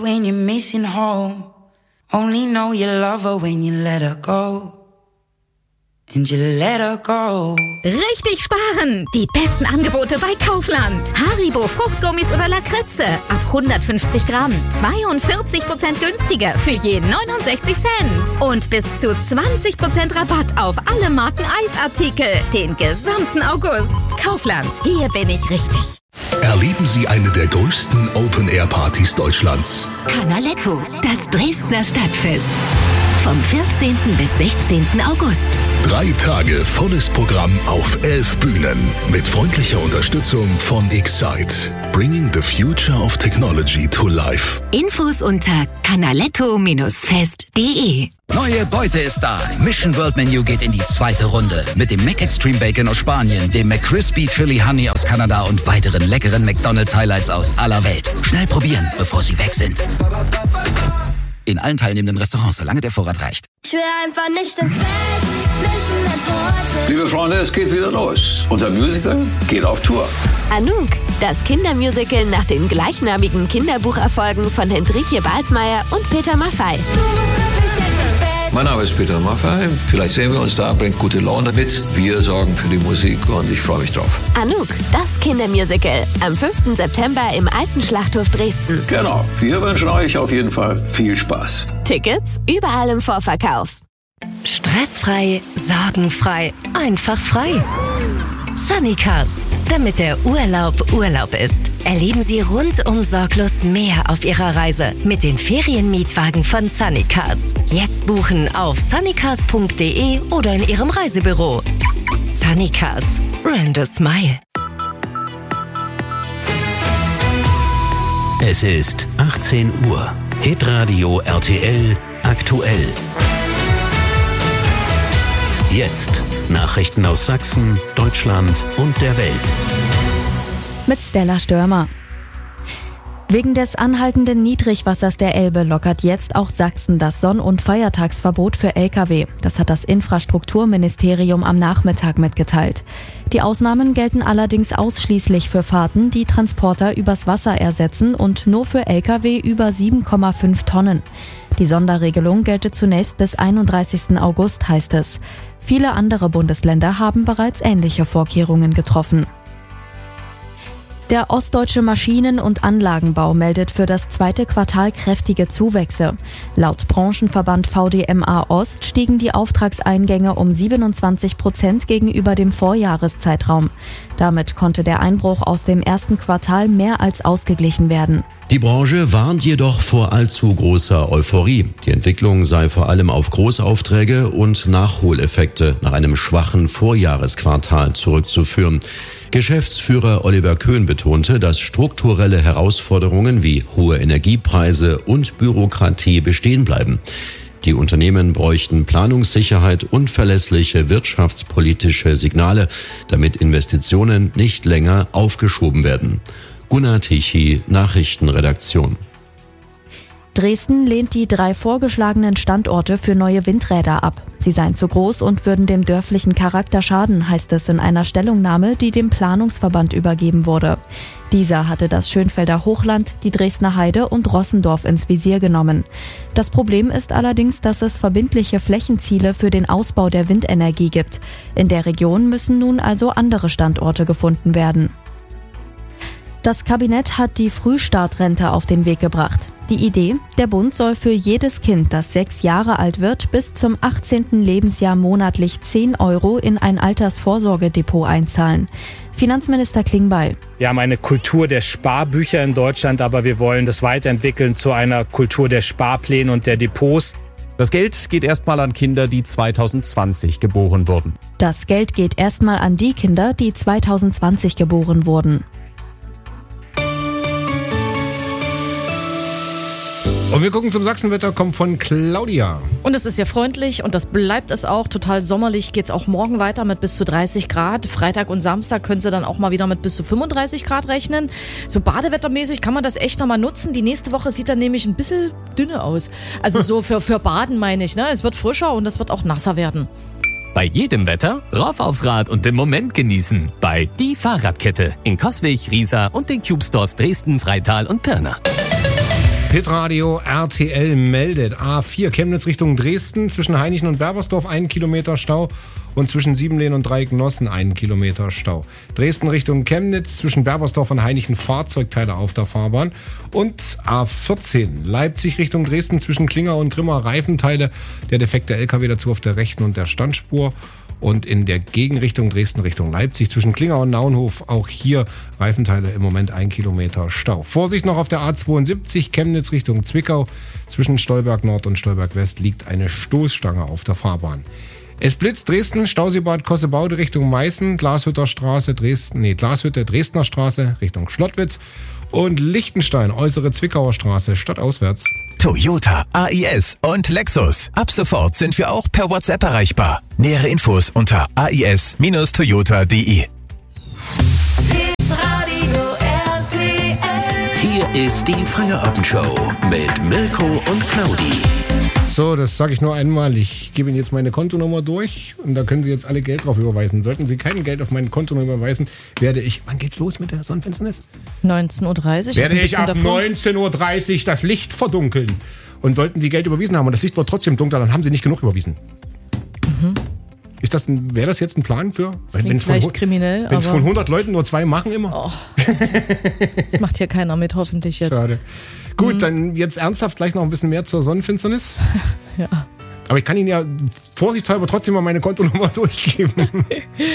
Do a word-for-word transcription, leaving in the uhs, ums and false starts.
when you're missing home. Only know you love her when you let her go. And you let her go. Richtig sparen! Die besten Angebote bei Kaufland. Haribo Fruchtgummis oder Lakritze ab hundertfünfzig Gramm. zweiundvierzig Prozent günstiger für je neunundsechzig Cent. Und bis zu zwanzig Prozent Rabatt auf alle Marken Eisartikel. Den gesamten August. Kaufland, hier bin ich richtig. Erleben Sie eine der größten Open-Air-Partys Deutschlands. Canaletto, das Dresdner Stadtfest. Vom vierzehnten bis sechzehnten August. Drei Tage volles Programm auf elf Bühnen. Mit freundlicher Unterstützung von Excite. Bringing the future of technology to life. Infos unter canaletto fest punkt de. Neue Beute ist da. Mission World Menu geht in die zweite Runde. Mit dem Mac Extreme Bacon aus Spanien, dem McCrispy Chili Honey aus Kanada und weiteren leckeren McDonald's Highlights aus aller Welt. Schnell probieren, bevor sie weg sind. In allen teilnehmenden Restaurants, solange der Vorrat reicht. Ich will einfach nicht ins Bett. Liebe Freunde, es geht wieder los. Unser Musical geht auf Tour. Anouk, das Kindermusical nach den gleichnamigen Kinderbucherfolgen von Hendrikje Balsmeier und Peter Maffay. Mein Name ist Peter Maffay. Vielleicht sehen wir uns da, bringt gute Laune mit. Wir sorgen für die Musik und ich freue mich drauf. Anouk, das Kindermusical. Am fünften September im Alten Schlachthof Dresden. Genau. Wir wünschen euch auf jeden Fall viel Spaß. Tickets überall im Vorverkauf. Stressfrei, sorgenfrei, einfach frei. Sunnycars, damit der Urlaub Urlaub ist. Erleben Sie rundum sorglos mehr auf Ihrer Reise mit den Ferienmietwagen von Sunnycars. Jetzt buchen auf sunnycars punkt de oder in Ihrem Reisebüro. Sunnycars, rent a smile. Es ist achtzehn Uhr. Hitradio R T L aktuell. Jetzt Nachrichten aus Sachsen, Deutschland und der Welt. Mit Stella Störmer. Wegen des anhaltenden Niedrigwassers der Elbe lockert jetzt auch Sachsen das Sonn- und Feiertagsverbot für L K W. Das hat das Infrastrukturministerium am Nachmittag mitgeteilt. Die Ausnahmen gelten allerdings ausschließlich für Fahrten, die Transporter übers Wasser ersetzen und nur für L K W über sieben Komma fünf Tonnen. Die Sonderregelung gelte zunächst bis einunddreißigsten August, heißt es. Viele andere Bundesländer haben bereits ähnliche Vorkehrungen getroffen. Der ostdeutsche Maschinen- und Anlagenbau meldet für das zweite Quartal kräftige Zuwächse. Laut Branchenverband V D M A Ost stiegen die Auftragseingänge um siebenundzwanzig Prozent gegenüber dem Vorjahreszeitraum. Damit konnte der Einbruch aus dem ersten Quartal mehr als ausgeglichen werden. Die Branche warnt jedoch vor allzu großer Euphorie. Die Entwicklung sei vor allem auf Großaufträge und Nachholeffekte nach einem schwachen Vorjahresquartal zurückzuführen. Geschäftsführer Oliver Köhn betonte, dass strukturelle Herausforderungen wie hohe Energiepreise und Bürokratie bestehen bleiben. Die Unternehmen bräuchten Planungssicherheit und verlässliche wirtschaftspolitische Signale, damit Investitionen nicht länger aufgeschoben werden. Gunnar Tichy, Nachrichtenredaktion. Dresden lehnt die drei vorgeschlagenen Standorte für neue Windräder ab. Sie seien zu groß und würden dem dörflichen Charakter schaden, heißt es in einer Stellungnahme, die dem Planungsverband übergeben wurde. Dieser hatte das Schönfelder Hochland, die Dresdner Heide und Rossendorf ins Visier genommen. Das Problem ist allerdings, dass es verbindliche Flächenziele für den Ausbau der Windenergie gibt. In der Region müssen nun also andere Standorte gefunden werden. Das Kabinett hat die Frühstartrente auf den Weg gebracht. Die Idee, der Bund soll für jedes Kind, das sechs Jahre alt wird, bis zum achtzehnten Lebensjahr monatlich zehn Euro in ein Altersvorsorgedepot einzahlen. Finanzminister Klingbeil. Wir haben eine Kultur der Sparbücher in Deutschland, aber wir wollen das weiterentwickeln zu einer Kultur der Sparpläne und der Depots. Das Geld geht erstmal an Kinder, die zweitausendzwanzig geboren wurden. Das Geld geht erstmal an die Kinder, die zweitausendzwanzig geboren wurden. Und wir gucken zum Sachsenwetter, kommt von Claudia. Und es ist ja freundlich und das bleibt es auch. Total sommerlich geht's auch morgen weiter mit bis zu dreißig Grad. Freitag und Samstag können Sie dann auch mal wieder mit bis zu fünfunddreißig Grad rechnen. So badewettermäßig kann man das echt nochmal nutzen. Die nächste Woche sieht dann nämlich ein bisschen dünne aus. Also so für, für Baden meine ich, ne? Es wird frischer und es wird auch nasser werden. Bei jedem Wetter rauf aufs Rad und den Moment genießen. Bei Die Fahrradkette in Coswig, Riesa und den Cube Stores Dresden, Freital und Pirna. Hitradio R T L meldet A vier Chemnitz Richtung Dresden, zwischen Hainichen und Berbersdorf einen Kilometer Stau und zwischen Siebenlehn und Dreigenossen einen Kilometer Stau. Dresden Richtung Chemnitz, zwischen Berbersdorf und Hainichen Fahrzeugteile auf der Fahrbahn. Und A vierzehn Leipzig Richtung Dresden, zwischen Klinger und Grimma Reifenteile, der defekte L K W dazu auf der rechten und der Standspur. Und in der Gegenrichtung Dresden Richtung Leipzig, zwischen Klinger und Naunhof, auch hier Reifenteile im Moment ein Kilometer Stau. Vorsicht noch auf der A zweiundsiebzig Chemnitz Richtung Zwickau, zwischen Stolberg Nord und Stolberg West liegt eine Stoßstange auf der Fahrbahn. Es blitzt Dresden, Stauseebad Kossebaude Richtung Meißen, Glashütter Straße, Dresden, nee, Glashütte, Dresdner Straße Richtung Schlottwitz und Lichtenstein, äußere Zwickauer Straße, stadtauswärts. Toyota, A I S und Lexus. Ab sofort sind wir auch per WhatsApp erreichbar. Nähere Infos unter a i s Bindestrich toyota punkt d e. Hier ist die Feierabendshow mit Mirko und Claudi. So, das sage ich nur einmal. Ich gebe Ihnen jetzt meine Kontonummer durch und da können Sie jetzt alle Geld drauf überweisen. Sollten Sie kein Geld auf meine Kontonummer überweisen, werde ich... Wann geht's los mit der Sonnenfinsternis? neunzehn Uhr dreißig. Werde ich ab neunzehn Uhr dreißig das Licht verdunkeln. Und sollten Sie Geld überwiesen haben und das Licht wird trotzdem dunkler, dann haben Sie nicht genug überwiesen. Mhm. Ist das ein, wäre das jetzt ein Plan für? Wenn es von, kriminell, wenn's von hundert Leuten nur zwei machen immer? Oh. Das macht hier keiner mit, hoffentlich jetzt. Schade. Gut, mhm. Dann jetzt ernsthaft gleich noch ein bisschen mehr zur Sonnenfinsternis. Ja. Aber ich kann Ihnen ja vorsichtshalber trotzdem mal meine Kontonummer durchgeben.